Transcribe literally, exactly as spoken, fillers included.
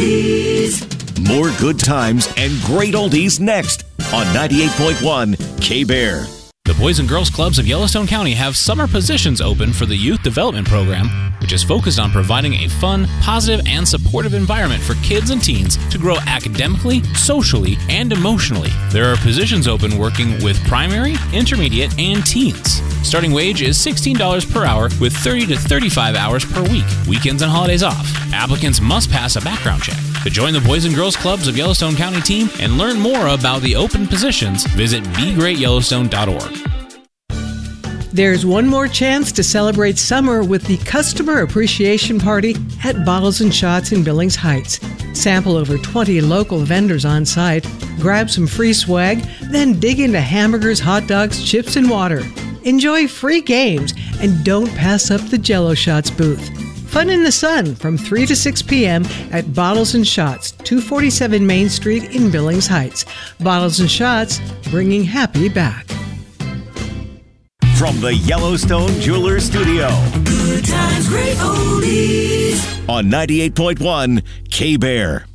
oldies. More good times and great oldies next on ninety-eight point one K-Bear. The Boys and Girls Clubs of Yellowstone County have summer positions open for the Youth Development Program, which is focused on providing a fun, positive, and supportive environment for kids and teens to grow academically, socially, and emotionally. There are positions open working with primary, intermediate, and teens. Starting wage is sixteen dollars per hour with thirty to thirty-five hours per week, weekends and holidays off. Applicants must pass a background check. To join the Boys and Girls Clubs of Yellowstone County team and learn more about the open positions, visit be great yellowstone dot org. There's one more chance to celebrate summer with the Customer Appreciation Party at Bottles and Shots in Billings Heights. Sample over twenty local vendors on site, grab some free swag, then dig into hamburgers, hot dogs, chips, and water. Enjoy free games and don't pass up the Jell-O Shots booth. Fun in the sun from three to six p.m. at Bottles and Shots, two forty-seven Main Street in Billings Heights. Bottles and Shots, bringing happy back. From the Yellowstone Jewelers Studio. Good times, great oldies. On ninety-eight point one K-Bear.